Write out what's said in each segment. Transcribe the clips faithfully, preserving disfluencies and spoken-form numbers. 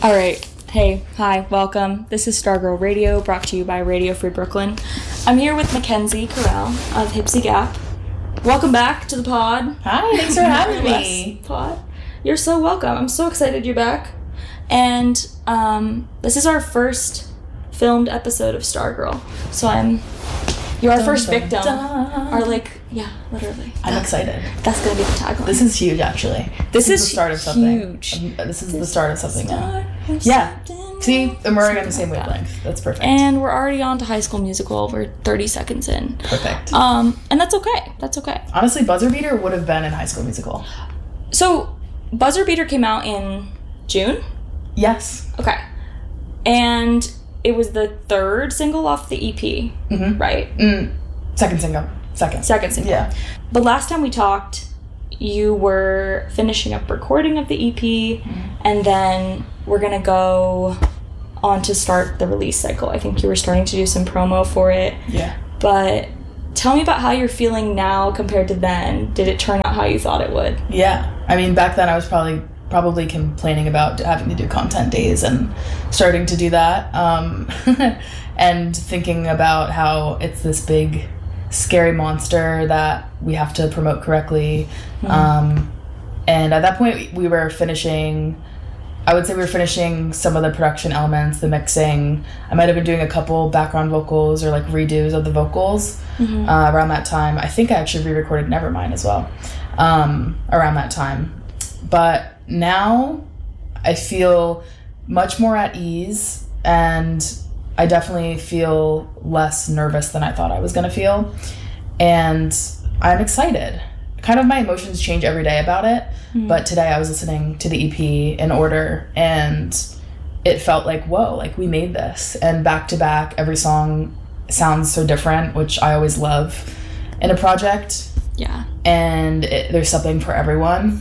All right. Hey, hi, welcome. This is Stargirl Radio, brought to you by Radio Free Brooklyn. I'm here with Mackenzie Corral of Hipsy Gap. Welcome back to the pod. Hi, thanks for having me. Pod. You're so welcome. I'm so excited you're back. And um, this is our first filmed episode of Stargirl. So I'm... You're our dun, first dun, victim. Dun. Our, like, yeah, literally. I'm that, excited. That's going to be the tagline. This is huge, actually. This, this is, is the start of something. Huge. Um, this is this the start of something start now. of Yeah. See, and we're on the same like wavelength. That. That's perfect. And we're already on to High School Musical. We're thirty seconds in. Perfect. Um, and that's okay. That's okay. Honestly, Buzzer Beater would have been in High School Musical. So, Buzzer Beater came out in June? Yes. Okay. And it was the third single off the E P, mm-hmm. right? Mm. Second single. Second. Second single. Yeah. But last time we talked, you were finishing up recording of the E P, mm-hmm. and then we're going to go on to start the release cycle. I think you were starting to do some promo for it. Yeah. But tell me about how you're feeling now compared to then. Did it turn out how you thought it would? Yeah. I mean, back then I was probably probably complaining about having to do content days and starting to do that. Um, and thinking about how it's this big... scary monster that we have to promote correctly. Mm-hmm. Um, and at that point, we were finishing, I would say we were finishing some of the production elements, the mixing. I might have been doing a couple background vocals or like redos of the vocals mm-hmm. uh, around that time. I think I actually re-recorded Nevermind as well um, around that time. But now I feel much more at ease, and I definitely feel less nervous than I thought I was going to feel. And I'm excited. Kind of my emotions change every day about it. Mm. But today I was listening to the E P in order, and it felt like, whoa, like we made this. And back to back, every song sounds so different, which I always love in a project. Yeah. And it, there's something for everyone.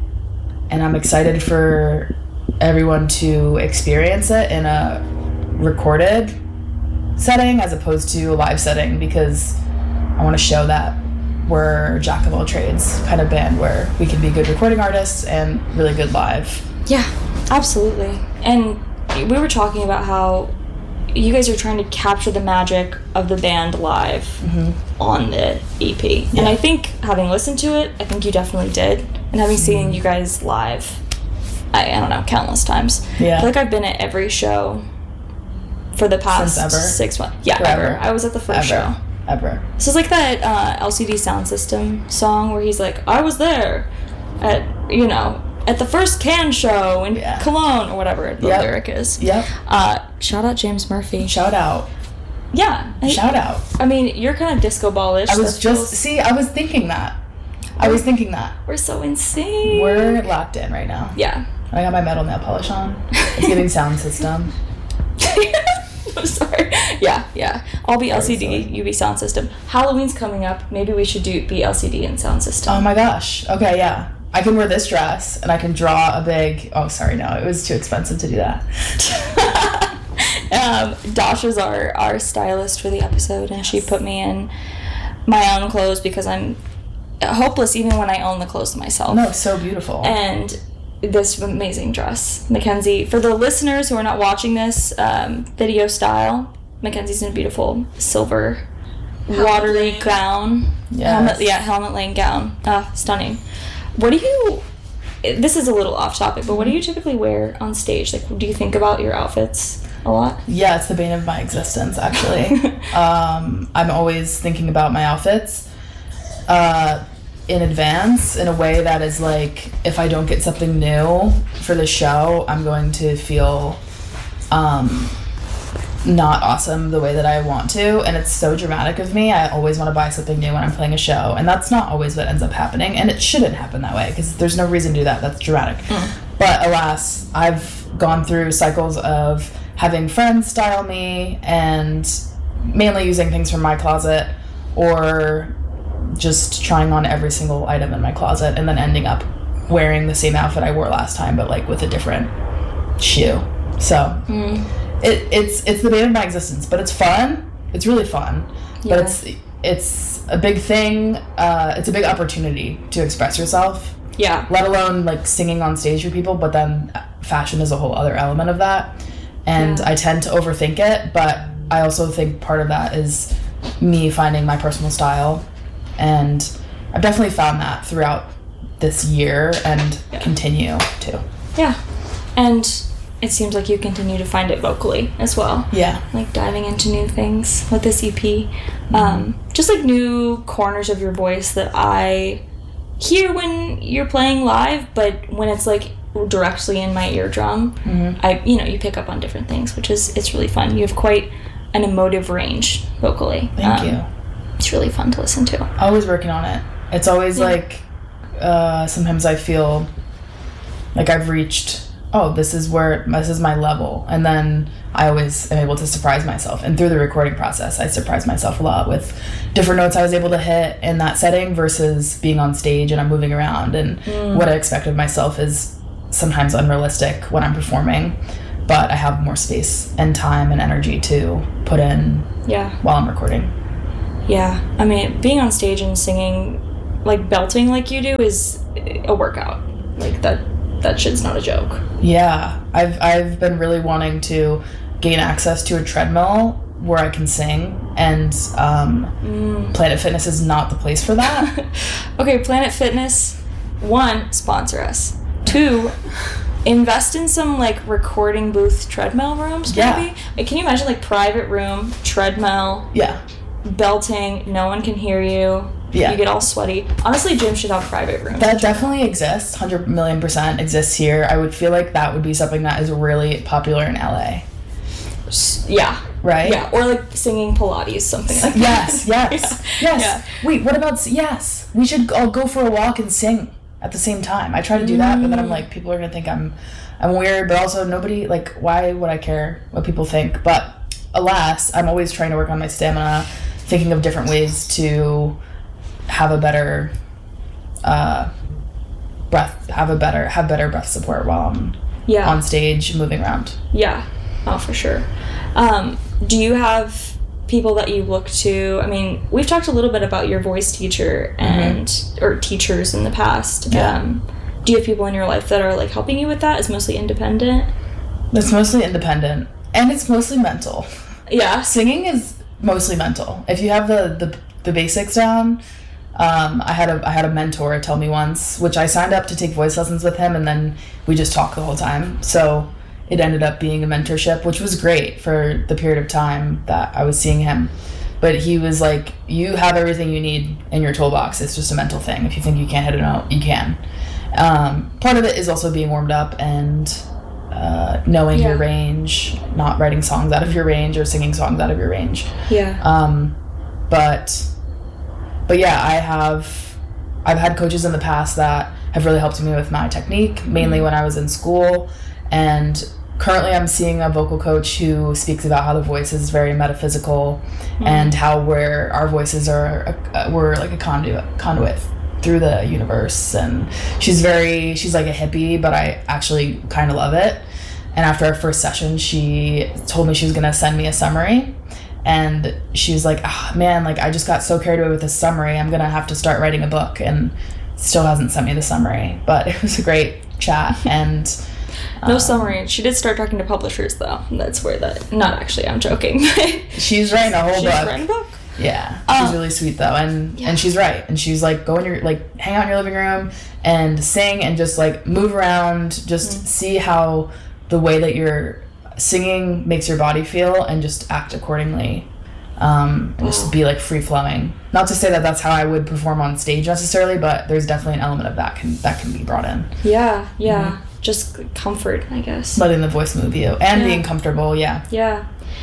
And I'm excited for everyone to experience it in a recorded setting as opposed to a live setting, because I want to show that we're a jack of all trades kind of band where we can be good recording artists and really good live. Yeah, absolutely. And we were talking about how you guys are trying to capture the magic of the band live mm-hmm. on the E P. Yeah. And I think having listened to it, I think you definitely did. And having seen mm-hmm. you guys live, I, I don't know, countless times. Yeah. I feel like I've been at every show for the past Since ever. six months. Yeah, Forever. ever. I was at the first ever. show. Ever. So it's like that uh, L C D Sound System song where he's like, I was there at, you know, at the first Cannes show in yeah. Cologne, or whatever the yep. lyric is. Yep. Uh, shout out James Murphy. Shout out. Yeah. I, shout out. I mean, you're kind of disco ballish. I was just, feels... see, I was thinking that. I was thinking that. We're so insane. We're locked in right now. Yeah. I got my metal nail polish on. It's giving Sound System. I'm sorry. Yeah, yeah. I'll be L C D, silly. You be Sound System. Halloween's coming up. Maybe we should do be L C D and Sound System. Oh my gosh. Okay, yeah. I can wear this dress and I can draw a big... Oh, sorry, no. It was too expensive to do that. um, Dash is our, our stylist for the episode, and yes. she put me in my own clothes because I'm hopeless even when I own the clothes myself. No, so beautiful. And this amazing dress. Mackenzie, for the listeners who are not watching this um, video style, Mackenzie's in a beautiful silver watery helmet gown. Yes. Helmet, yeah, helmet lane gown. Ah, stunning. What do you, this is a little off topic, but what do you typically wear on stage? Like, do you think about your outfits a lot? Yeah, it's the bane of my existence, actually. um, I'm always thinking about my outfits. Uh, in advance in a way that is like, if I don't get something new for the show, I'm going to feel um, not awesome the way that I want to. And it's so dramatic of me. I always want to buy something new when I'm playing a show. And that's not always what ends up happening. And it shouldn't happen that way because there's no reason to do that. That's dramatic. Mm. But alas, I've gone through cycles of having friends style me and mainly using things from my closet, or just trying on every single item in my closet and then ending up wearing the same outfit I wore last time, but like with a different shoe. So mm. it, it's it's the bane of my existence, but it's fun. It's really fun, yeah. But it's it's a big thing. Uh, it's a big opportunity to express yourself. Yeah. Let alone like singing on stage for people, but then fashion is a whole other element of that. And Yeah. I tend to overthink it, but I also think part of that is me finding my personal style. And I've definitely found that throughout this year and Yeah. continue to. Yeah. And it seems like you continue to find it vocally as well. Yeah. Like diving into new things with this E P. Um, just like new corners of your voice that I hear when you're playing live, but when it's like directly in my eardrum, Mm-hmm. I, you know, you pick up on different things, which is, it's really fun. You have quite an emotive range vocally. Thank Um, you. It's really fun to listen to. Always working on it. It's always Yeah. like, uh, sometimes I feel like I've reached, oh, this is where, this is my level. And then I always am able to surprise myself. And through the recording process, I surprise myself a lot with different notes I was able to hit in that setting versus being on stage and I'm moving around. And what I expect of myself is sometimes unrealistic when I'm performing. But I have more space and time and energy to put in Yeah. while I'm recording. Yeah. I mean, being on stage and singing, like belting like you do, is a workout. Like that, that shit's not a joke. Yeah, I've I've been really wanting to gain access to a treadmill where I can sing, and um, Mm. Planet Fitness is not the place for that. Okay, Planet Fitness, one, sponsor us. Two, invest in some like recording booth treadmill rooms, Yeah. maybe. Like, can you imagine like private room, treadmill, Yeah, belting, no one can hear you. Yeah. You get all sweaty. Honestly, gyms should have private rooms. that definitely exists. one hundred million percent exists here. I would feel like that would be something that is really popular in L A, S- yeah. right? Yeah, or like singing Pilates, something like that. Yes, yes, Yeah. yes. Yeah. Wait, what about s- yes? We should all go for a walk and sing at the same time. I try to do that, but then I'm like, people are gonna think I'm, I'm weird. But also, nobody like, why would I care what people think? But alas, I'm always trying to work on my stamina, thinking of different ways to have a better, uh, breath, have a better, have better breath support while I'm Yeah. on stage, moving around. Yeah. Oh, for sure. Um, do you have people that you look to? I mean, we've talked a little bit about your voice teacher and or teachers in the past. Yeah. Um, do you have people in your life that are like helping you with that? It's mostly independent. It's mostly independent, and it's mostly mental. Yeah. Singing is mostly mental. If you have the the, the basics down, um, I had a I had a mentor tell me once, which I signed up to take voice lessons with him, and then we just talked the whole time. So it ended up being a mentorship, which was great for the period of time that I was seeing him. But he was like, "You have everything you need in your toolbox. It's just a mental thing. If you think you can't hit a note, you can." Um, part of it is also being warmed up and uh, knowing Yeah. your range, not writing songs out of your range or singing songs out of your range. Yeah. Um, but, but yeah, I have, I've had coaches in the past that have really helped me with my technique, mainly when I was in school. And currently I'm seeing a vocal coach who speaks about how the voice is very metaphysical and how we're, our voices are, a, we're like a conduit, conduit through the universe. And she's very, she's like a hippie, but I actually kind of love it. And after our first session, she told me she was going to send me a summary. And she was like, oh, man, like I just got so carried away with this summary. I'm going to have to start writing a book. And still hasn't sent me the summary. But it was a great chat. And No um, summary. She did start talking to publishers, though. That's where that... Not actually, I'm joking. she's writing a whole She's book. writing a book? Yeah, Oh. she's really sweet though, and Yeah. and she's right, and she's like, go in your like, hang out in your living room and sing and just like move around, just Mm-hmm. see how the way that you're singing makes your body feel, and just act accordingly, um, and Wow. just be like free flowing. Not to say that that's how I would perform on stage necessarily, but there's definitely an element of that can that can be brought in, Yeah, yeah. Mm-hmm. Just comfort, I guess. letting the voice move you and Yeah. being comfortable. Yeah. Yeah.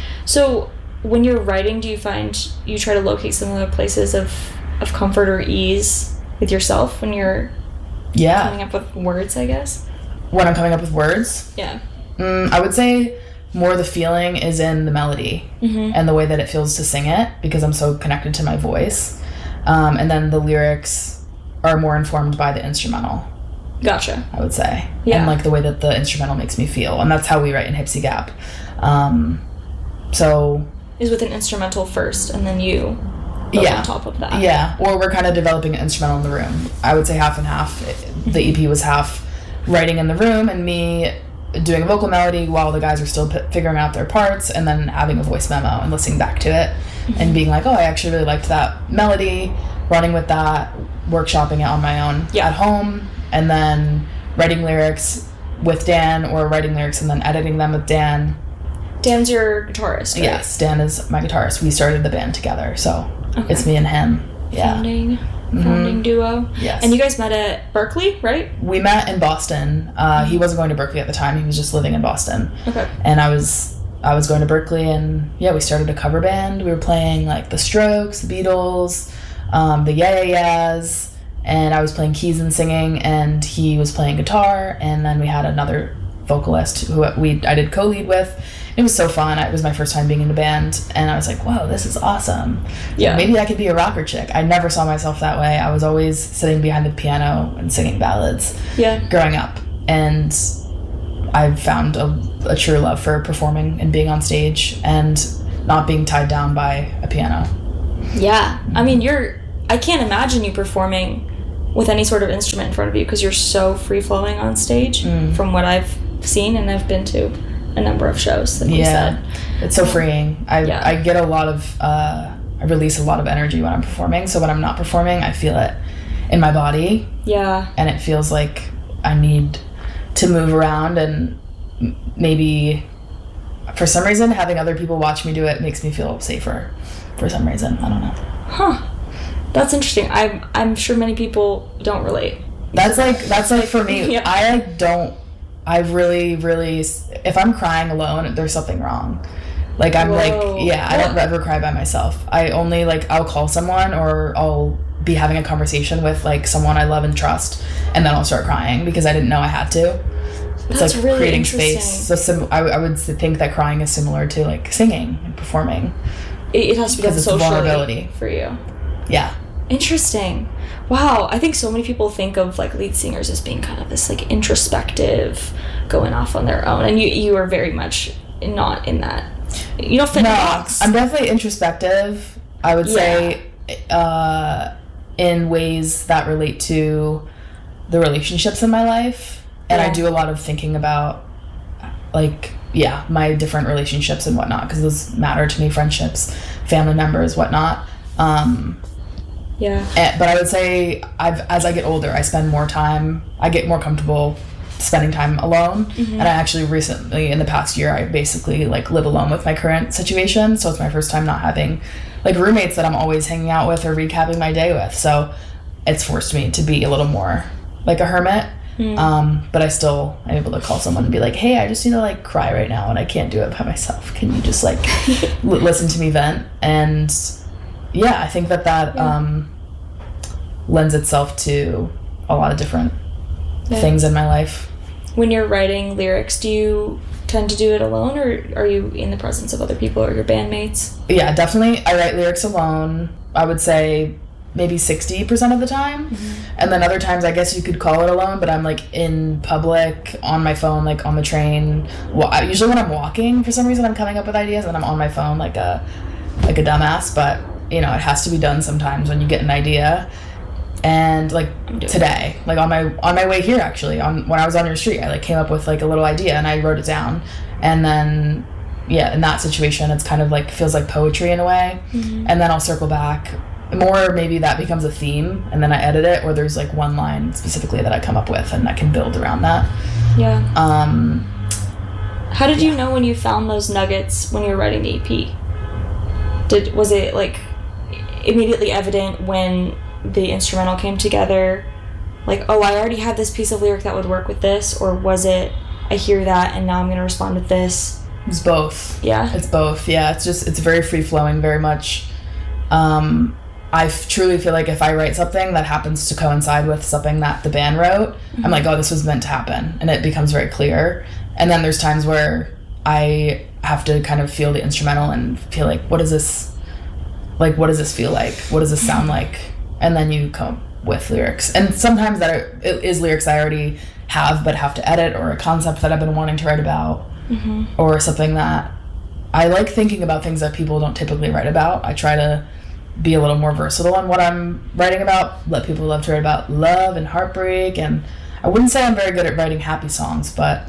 So, when you're writing, do you find you try to locate some of the places of, of comfort or ease with yourself when you're Yeah. coming up with words, I guess? When I'm coming up with words, Yeah. mm, I would say more the feeling is in the melody. Mm-hmm. And the way that it feels to sing it, because I'm so connected to my voice. Um, and then the lyrics are more informed by the instrumental, Gotcha. I would say. Yeah. And like the way that the instrumental makes me feel. And that's how we write in Hipsy Gap. Um, so Is with an instrumental first, and then you build yeah. on top of that. Yeah. Or we're kind of developing an instrumental in the room. I would say half and half. The E P was half writing in the room and me doing a vocal melody while the guys are still p- figuring out their parts, and then having a voice memo and listening back to it mm-hmm. and being like, oh, I actually really liked that melody, running with that, workshopping it on my own yeah. at home, and then writing lyrics with Dan, or writing lyrics and then editing them with Dan. Dan's your guitarist, right? Yes, Dan is my guitarist. We started the band together, so okay. it's me and him. Yeah. Founding, founding mm-hmm. duo. Yes. And you guys met at Berkeley, right? We met in Boston. Uh, mm-hmm. He wasn't going to Berkeley at the time. He was just living in Boston. Okay. And I was I was going to Berkeley, and yeah, we started a cover band. We were playing like The Strokes, The Beatles, um, the Yeah Yeah Yeahs, and I was playing keys and singing, and he was playing guitar, and then we had another vocalist who we I did co-lead with. It was so fun. It was my first time being in a band, and I was like, whoa, this is awesome. Yeah. Maybe I could be a rocker chick. I never saw myself that way. I was always sitting behind the piano and singing ballads yeah. growing up, and I've found a, a true love for performing and being on stage and not being tied down by a piano. Yeah. I mean, you're... I can't imagine you performing with any sort of instrument in front of you because you're so free-flowing on stage mm. from what I've seen, and I've been to a number of shows that we yeah, said. It's so freeing. I yeah. I get a lot of, uh, I release a lot of energy when I'm performing, so when I'm not performing, I feel it in my body. Yeah. And it feels like I need to move around, and maybe, for some reason, having other people watch me do it makes me feel safer, for some reason. I don't know. Huh. That's interesting. I'm, I'm sure many people don't relate. That's like, that's like for me, yeah. I don't, I really, really, if I'm crying alone, there's something wrong. Like, I'm Whoa. like, yeah, I don't ever cry by myself. I only, like, I'll call someone, or I'll be having a conversation with, like, someone I love and trust, and then I'll start crying because I didn't know I had to. It's That's like really creating space. So sim- I, I would think that crying is similar to, like, singing and performing. It, it has to be done socially vulnerability for you. Yeah. Interesting. Wow, I think so many people think of like lead singers as being kind of this like introspective, going off on their own, and you you are very much not in that. You don't fit in no, a box. I'm definitely introspective. I would yeah. say, uh, in ways that relate to the relationships in my life, and yeah. I do a lot of thinking about, like, yeah, my different relationships and whatnot, because those matter to me, friendships, family members, whatnot. Um, Yeah. And, but I would say I've as I get older, I spend more time, I get more comfortable spending time alone. Mm-hmm. And I actually recently, in the past year, I basically like live alone with my current situation. So it's my first time not having like roommates that I'm always hanging out with or recapping my day with. So it's forced me to be a little more like a hermit. Mm. Um, but I still am able to call someone and be like, hey, I just need to like cry right now and I can't do it by myself. Can you just like l- listen to me vent? And yeah, I think that that yeah. um, lends itself to a lot of different yeah. things in my life. When you're writing lyrics, do you tend to do it alone, or are you in the presence of other people or your bandmates? Yeah, definitely. I write lyrics alone. I would say maybe sixty percent of the time. Mm-hmm. And then other times, I guess you could call it alone, but I'm like in public, on my phone, like on the train. Well, usually when I'm walking, for some reason, I'm coming up with ideas and I'm on my phone like a like a dumbass, but you know, it has to be done sometimes when you get an idea. And like today, like on my on my way here, actually, on when I was on your street, I like came up with like a little idea and I wrote it down. And then, yeah, in that situation, it's kind of like feels like poetry in a way. Mm-hmm. And then I'll circle back. More maybe that becomes a theme, and then I edit it, or there's like one line specifically that I come up with, and I can build around that. Yeah. Um. How did yeah. you know when you found those nuggets when you were writing the E P? Did was it like immediately evident when the instrumental came together, like, oh, I already had this piece of lyric that would work with this, or was it I hear that and now I'm going to respond with this? It's both. Yeah? It's both, yeah. It's just, it's very free-flowing, very much. Um, I f- truly feel like if I write something that happens to coincide with something that the band wrote, mm-hmm. I'm like, oh, this was meant to happen, and it becomes very clear. And then there's times where I have to kind of feel the instrumental and feel like, what is this, like, what does this feel like? What does this sound like? And then you come with lyrics. And sometimes that are, it is lyrics I already have but have to edit, or a concept that I've been wanting to write about, mm-hmm. or something that I like thinking about, things that people don't typically write about. I try to be a little more versatile in what I'm writing about. Let people love to write about love and heartbreak. And I wouldn't say I'm very good at writing happy songs, but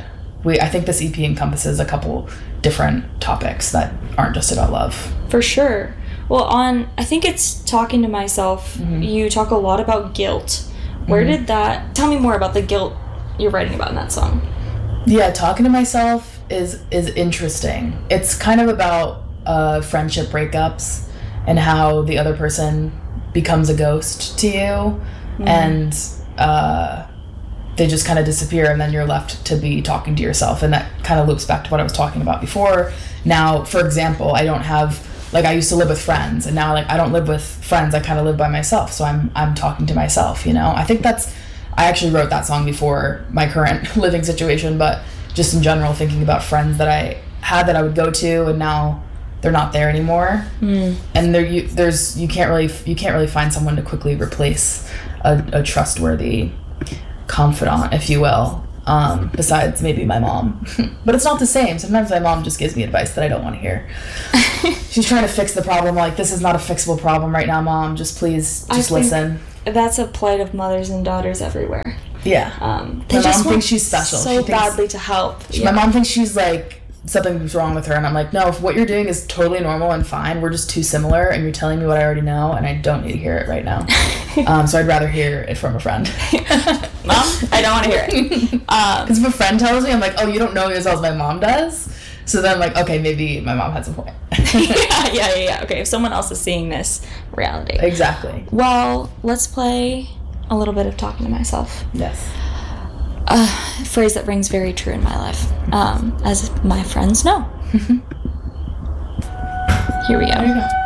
we I think this E P encompasses a couple different topics that aren't just about love. For sure. Well, on, I think it's Talking to Myself, mm-hmm. you talk a lot about guilt. Where mm-hmm. did that, tell me more about the guilt you're writing about in that song. Yeah, Talking to Myself is is interesting. It's kind of about uh, friendship breakups and how the other person becomes a ghost to you, mm-hmm. and uh, they just kind of disappear, and then you're left to be talking to yourself. And that kind of loops back to what I was talking about before. Now, for example, I don't have, like, I used to live with friends, and now, like, I don't live with friends. I kind of live by myself, so I'm I'm talking to myself, you know? I think that's, I actually wrote that song before my current living situation, but just in general, thinking about friends that I had that I would go to, and now they're not there anymore. Mm. And there, you, there's, you can't really, you can't really find someone to quickly replace a, a trustworthy confidant, if you will. Um, besides maybe my mom. But it's not the same. Sometimes my mom just gives me advice that I don't want to hear. She's trying to fix the problem. Like, this is not a fixable problem right now, Mom. Just please, just I listen. That's a plight of mothers and daughters everywhere. Yeah. Um, they my just mom thinks she's special. So she thinks, badly to help. She, yeah. My mom thinks she's like, something's wrong with her, and I'm like, no, if what you're doing is totally normal and fine, we're just too similar, and you're telling me what I already know, and I don't need to hear it right now. um, so I'd rather hear it from a friend. Mom, I don't want to hear it. Because um, if a friend tells me, I'm like, oh, you don't know me as well as my mom does? So then I'm like, okay, maybe my mom has a point. yeah, yeah, yeah. Okay, if someone else is seeing this reality. Exactly. Well, let's play a little bit of Talking to Myself. Yes. A phrase that rings very true in my life, um, as my friends know. Here we go. There you go.